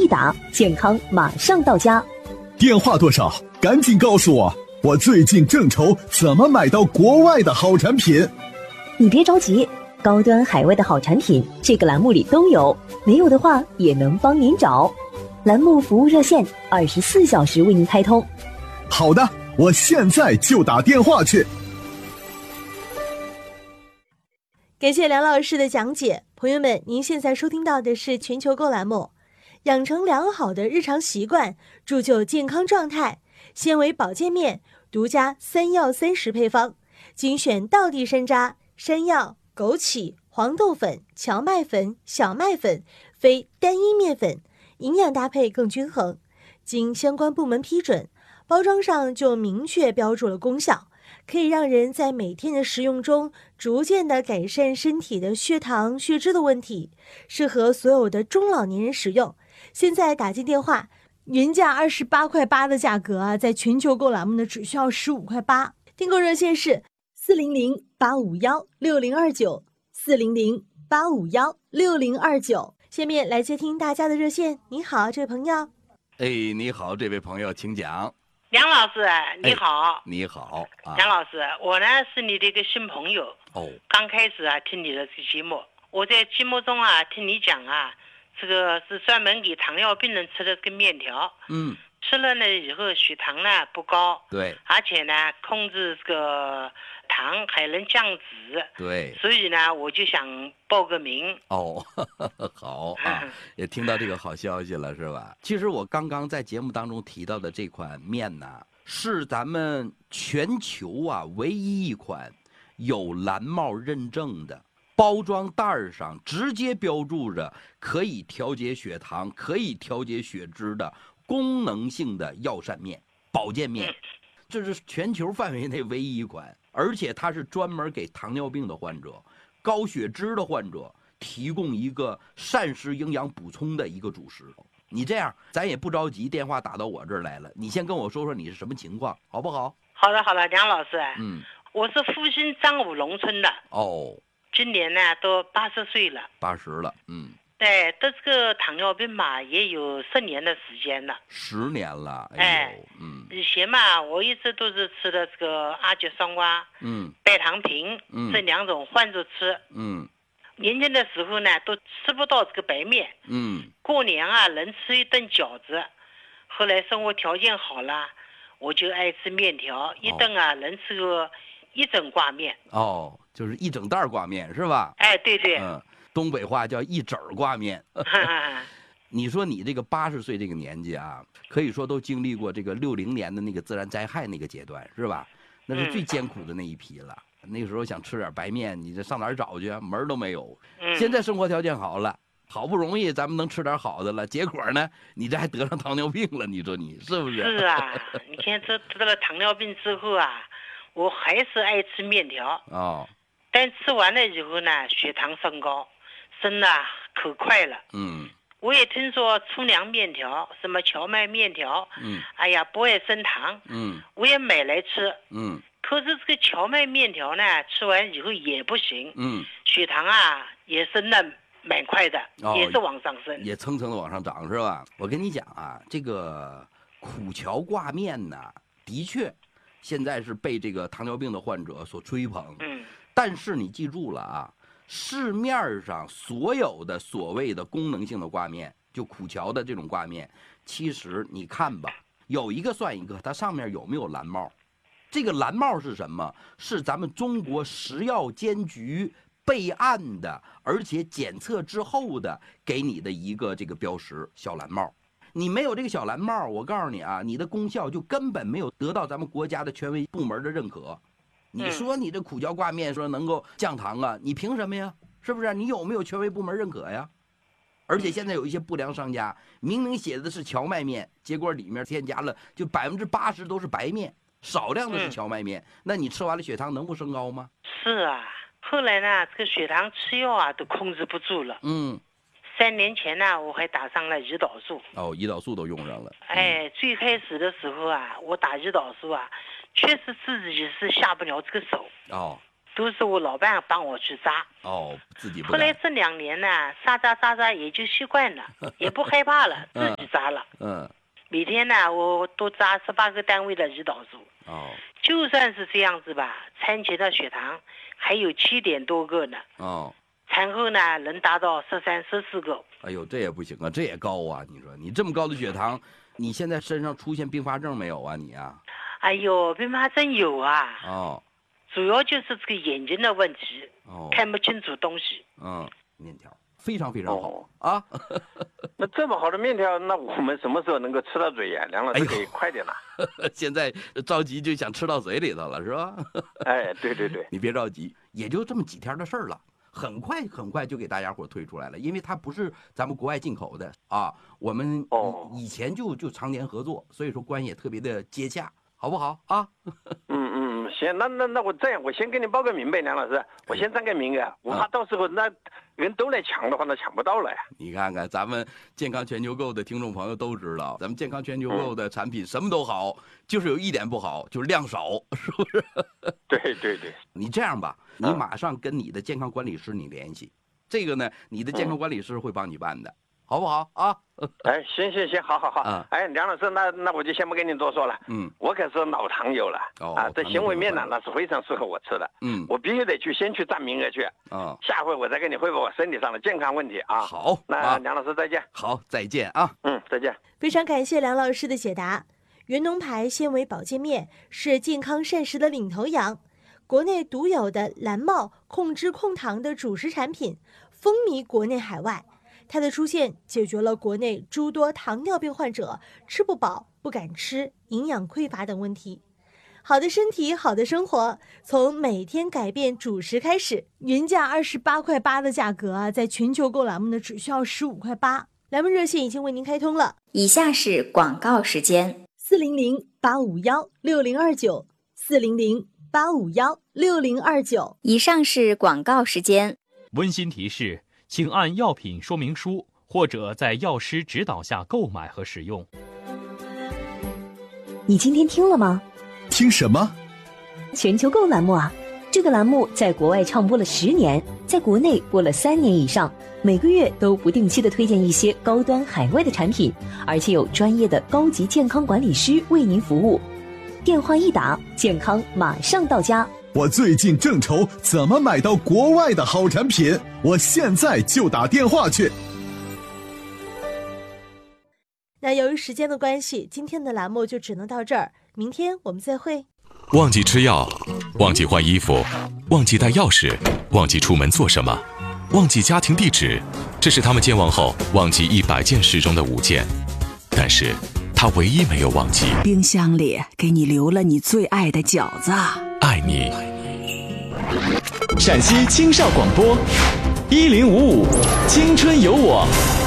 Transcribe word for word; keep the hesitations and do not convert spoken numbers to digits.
一打，健康马上到家。 电话多少？赶紧告诉我，我最近正愁怎么买到国外的好产品。 你别着急，高端海外的好产品这个栏目里都有，没有的话也能帮您找。栏目服务热线二十四小时为您开通。 好的，我现在就打电话去。 感谢梁老师的讲解。朋友们，您现在收听到的是全球购栏目。养成良好的日常习惯，铸就健康状态。纤维保健面独家三药三食配方，精选道地山楂、山药、枸杞、黄豆粉、荞麦粉、小麦粉，非单一面粉，营养搭配更均衡。经相关部门批准，包装上就明确标注了功效，可以让人在每天的食用中逐渐的改善身体的血糖、血脂的问题，适合所有的中老年人使用。现在打进电话，原价二十八块八的价格啊，在全球购栏目呢只需要十五块八。订购热线是四零零八五幺六零二九四零零八五幺六零二九。下面来接听大家的热线。你好，这位朋友。 哎，你好，这位朋友，请讲。 梁老师，你好。 哎、你好、啊， 梁老师，我呢是你的一个新朋友。 哦。 刚开始啊听你的这个节目，我在节目中啊听你讲啊。这个是专门给糖尿病人吃的这个面条， 嗯， 吃了呢以后血糖呢不高， 对， 而且呢控制这个糖还能降脂， 对， 所以呢我就想报个名。 哦，呵呵好啊，也听到这个好消息了是吧？其实我刚刚在节目当中提到的这款面呢，是咱们全球啊唯一一款有蓝帽认证的。包装袋上直接标注着可以调节血糖、可以调节血脂的功能性的药膳面、保健面，这是全球范围内唯一一款，而且它是专门给糖尿病的患者、高血脂的患者提供一个膳食营养补充的一个主食。你这样，咱也不着急，电话打到我这儿来了，你先跟我说说你是什么情况，好不好？ 好的，好的，梁老师， 嗯， 我是复兴张武农村的。 哦。 今年呢都八十岁了， 八十了，嗯， 对，得这个糖尿病嘛，也有十年的时间了， 十年了，哎呦， 哎， 嗯， 以前嘛，我一直都是吃的这个阿胶双胍， 嗯， 白糖平，嗯，这两种换着吃， 嗯， 年轻的时候呢，都吃不到这个白面， 嗯， 过年啊能吃一顿饺子，后来生活条件好了，我就爱吃面条，一顿啊、哦、能吃个一整挂面， 哦。就是一整袋挂面是吧？ 哎，对对， 嗯，东北话叫一整挂面。你说你这个八十岁这个年纪啊，可以说都经历过这个六零年的那个自然灾害那个阶段是吧？那是最艰苦的那一批了。嗯、那个时候想吃点白面，你这上哪儿找去？门儿都没有。 嗯、 现在生活条件好了，好不容易咱们能吃点好的了，结果呢，你这还得上糖尿病了，你说你是不是？ 是啊，你看这得了糖尿病之后啊，我还是爱吃面条。 哦。 但吃完了以后呢，血糖升高，升的可快了。 嗯， 我也听说粗粮面条，什么荞麦面条， 嗯， 哎呀不爱升糖， 嗯， 我也买来吃， 嗯， 可是这个荞麦面条呢，吃完以后也不行， 嗯， 血糖啊也升的蛮快的，哦、也是往上升， 也蹭蹭的往上涨是吧？我跟你讲啊，这个苦荞挂面呢，的确，现在是被这个糖尿病的患者所追捧， 嗯。 但是你记住了啊，市面上所有的所谓的功能性的挂面，就苦荞的这种挂面，其实你看吧，有一个算一个，它上面有没有蓝帽？这个蓝帽是什么？是咱们中国食药监局备案的，而且检测之后的给你的一个这个标识，小蓝帽。你没有这个小蓝帽，我告诉你啊，你的功效就根本没有得到咱们国家的权威部门的认可。你说你这苦荞挂面说能够降糖啊？你凭什么呀？是不是？你有没有权威部门认可呀？而且现在有一些不良商家，明明写的是荞麦面，结果里面添加了就百分之八十都是白面，少量的是荞麦面。那你吃完了血糖能不升高吗？ 是啊，后来呢，这个血糖吃药啊都控制不住了。 嗯。 三年前呢，我还打上了胰岛素。 哦，胰岛素都用上了。 嗯、哎，最开始的时候啊，我打胰岛素啊。确实自己是下不了这个手哦， 都是我老伴帮我去扎。 哦，自己不。 后来这两年呢，扎扎扎扎也就习惯了，也不害怕了，自己扎了。 嗯。 每天呢，我都扎十八个单位的胰岛素。 哦。 就算是这样子吧，餐前的血糖还有七点多个呢。 哦。 产后呢，能达到十三、十四个。 哎呦，这也不行啊，这也高啊！你说你这么高的血糖，你现在身上出现并发症没有啊？你啊？ 哎呦，并发症有啊。 哦。 主要就是这个眼睛的问题。 哦。 看不清楚东西。 嗯，面条非常非常好、哦、啊。 那这么好的面条，那我们什么时候能够吃到嘴呀？梁老师可以快点了。 哎、现在着急就想吃到嘴里头了，是吧？ 哎，对对对， 你别着急，也就这么几天的事儿了。很快很快就给大家伙推出来了，因为它不是咱们国外进口的啊，我们以前就就常年合作，所以说关系也特别的接洽，好不好啊？ 嗯嗯，行，那那那我这样，我先跟你报个名呗，梁老师，我先占个名额，我怕到时候那人都来抢的话，那抢不到了呀。 你看看咱们健康全球购的听众朋友都知道，咱们健康全球购的产品什么都好，就是有一点不好，就是量少，是不是？ 对对对， 你这样吧，你马上跟你的健康管理师你联系，这个呢，你的健康管理师会帮你办的，好不好啊？ 哎，行行行，好好好。啊、哎，梁老师，那那我就先不跟你多说了。嗯，我可是老糖友了。哦。啊，这纤维面呢，那是非常适合我吃的。嗯。我必须得去先去占名额去。啊。下回我再跟你汇报我身体上的健康问题啊。 好。 那梁老师再见。 好，再见啊。 嗯，再见。 非常感谢梁老师的解答。元农牌纤维保健面是健康膳食的领头羊，国内独有的蓝帽控脂控糖的主食产品，风靡国内海外。它的出现解决了国内诸多糖尿病患者吃不饱、不敢吃、营养匮乏等问题。好的身体，好的生活，从每天改变主食开始。原价二十八块八的价格啊，在全球购栏目呢只需要十五块八。栏目热线已经为您开通了， 以下是广告时间： 四零零八五幺六零二九，四零零八五幺六零二九。 以上是广告时间。 温馨提示，请按药品说明书或者在药师指导下购买和使用。 你今天听了吗？ 听什么？ 全球购栏目啊，这个栏目在国外唱播了十年，在国内播了三年以上，每个月都不定期的推荐一些高端海外的产品，而且有专业的高级健康管理师为您服务。电话一打，健康马上到家。 我最近正愁怎么买到国外的好产品，我现在就打电话去。 那由于时间的关系，今天的栏目就只能到这儿，明天我们再会。 忘记吃药，忘记换衣服，忘记带钥匙，忘记出门做什么，忘记家庭地址，这是他们健忘后忘记一百件事中的五件，但是他唯一没有忘记， 冰箱里给你留了你最爱的饺子。 爱你。 陕西青少广播一零五五青春有我。